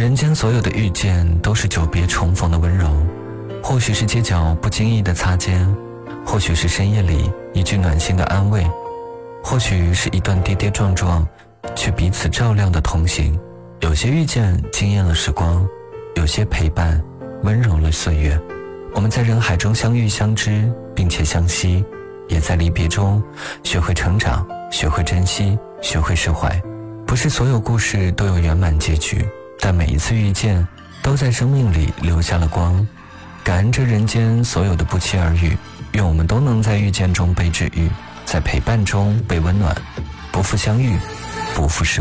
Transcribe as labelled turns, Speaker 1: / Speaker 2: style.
Speaker 1: 人间所有的遇见都是久别重逢的温柔，或许是街角不经意的擦肩，或许是深夜里一句暖心的安慰，或许是一段跌跌撞撞却彼此照亮的同行。有些遇见惊艳了时光，有些陪伴温柔了岁月。我们在人海中相遇相知并且相惜，也在离别中学会成长，学会珍惜，学会释怀。不是所有故事都有圆满结局，但每一次遇见都在生命里留下了光。感恩这人间所有的不期而遇，愿我们都能在遇见中被治愈，在陪伴中被温暖，不负相遇，不负时光。